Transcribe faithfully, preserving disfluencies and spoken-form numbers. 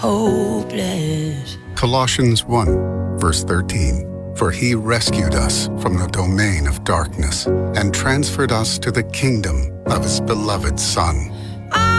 hopeless. Colossians one, verse thirteen. For he rescued us from the domain of darkness and transferred us to the kingdom of his beloved Son.